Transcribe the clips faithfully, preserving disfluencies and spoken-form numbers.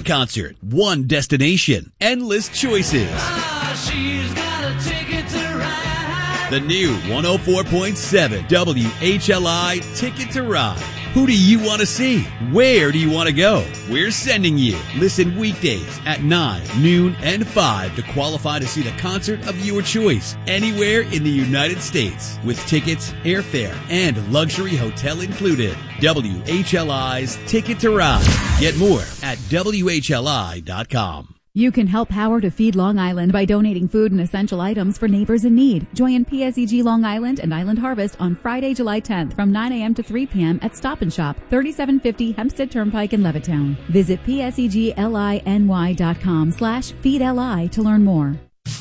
One concert, one destination, endless choices. Ah, she's got a ticket to ride. The new one oh four point seven W H L I Ticket to Ride. Who do you want to see? Where do you want to go? We're sending you. Listen weekdays at nine, noon, and five to qualify to see the concert of your choice anywhere in the United States with tickets, airfare, and luxury hotel included. W H L I's Ticket to Ride. Get more at W H L I dot com. You can help Power to Feed Long Island by donating food and essential items for neighbors in need. Join P S E G Long Island and Island Harvest on Friday, July tenth from nine a.m. to three p.m. at Stop and Shop, thirty-seven fifty Hempstead Turnpike in Levittown. Visit P S E G L I N Y dot com slash feed L I to learn more.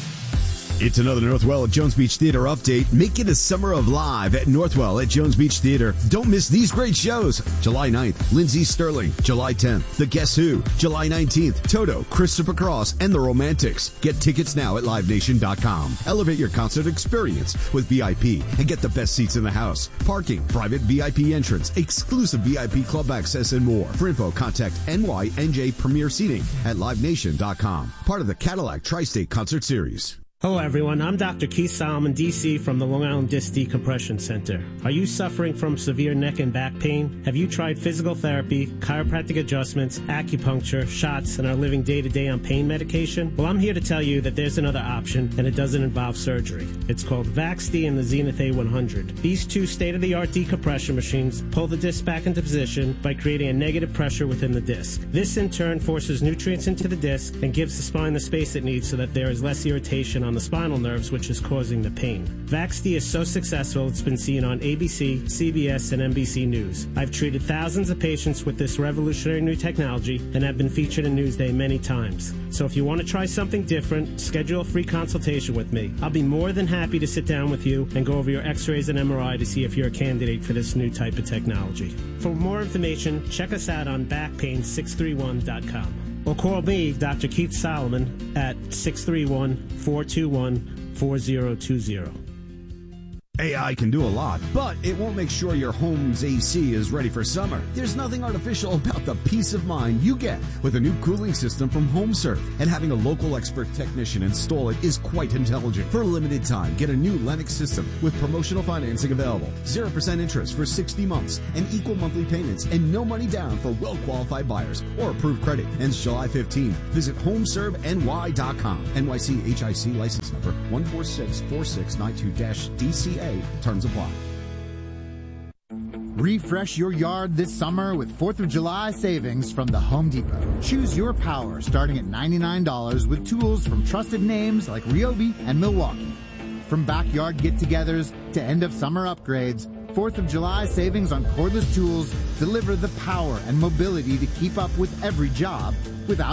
It's another Northwell at Jones Beach Theater update. Make it a summer of live at Northwell at Jones Beach Theater. Don't miss these great shows. July ninth, Lindsey Sterling. July tenth, The Guess Who. July nineteenth, Toto, Christopher Cross, and The Romantics. Get tickets now at live nation dot com. Elevate your concert experience with V I P and get the best seats in the house. Parking, private V I P entrance, exclusive V I P club access, and more. For info, contact N Y N J Premier Seating at live nation dot com. Part of the Cadillac Tri-State Concert Series. Hello everyone, I'm Doctor Keith Solomon, D C from the Long Island Disc Decompression Center. Are you suffering from severe neck and back pain? Have you tried physical therapy, chiropractic adjustments, acupuncture, shots, and are living day to day on pain medication? Well, I'm here to tell you that there's another option, and it doesn't involve surgery. It's called VaxD and the Zenith A one hundred. These two state-of-the-art decompression machines pull the disc back into position by creating a negative pressure within the disc. This in turn forces nutrients into the disc and gives the spine the space it needs so that there is less irritation on on the spinal nerves, which is causing the pain. VaxD is so successful it's been seen on A B C, C B S, and N B C News. I've treated thousands of patients with this revolutionary new technology and have been featured in Newsday many times. So if you want to try something different, schedule a free consultation with me. I'll be more than happy to sit down with you and go over your x-rays and M R I to see if you're a candidate for this new type of technology. For more information, check us out on back pain six three one dot com. Or call me, Doctor Keith Solomon, at six three one, four two one, four zero two zero. A I can do a lot, but it won't make sure your home's A C is ready for summer. There's nothing artificial about the peace of mind you get with a new cooling system from HomeServe. And having a local expert technician install it is quite intelligent. For a limited time, get a new Lennox system with promotional financing available. zero percent interest for sixty months and equal monthly payments and no money down for well-qualified buyers or approved credit. Ends July fifteenth. Visit home serve N Y dot com. N Y C H I C license number one four six four six nine two D C A. Terms apply. Refresh your yard this summer with fourth of July savings from the Home Depot. Choose your power starting at ninety-nine dollars with tools from trusted names like Ryobi and Milwaukee. From backyard get-togethers to end-of-summer upgrades, fourth of July savings on cordless tools deliver the power and mobility to keep up with every job without